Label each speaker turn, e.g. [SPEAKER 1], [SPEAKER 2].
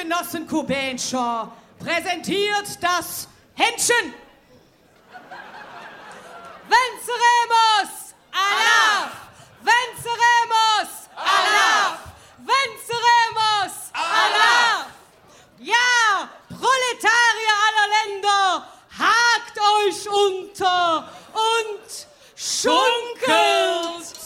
[SPEAKER 1] Genossen Kubenscher präsentiert das Händchen.
[SPEAKER 2] Venceremos! Allah! Venceremos! Allah! Venceremos! Allah! Ja, Proletarier aller Länder, hakt euch unter und schund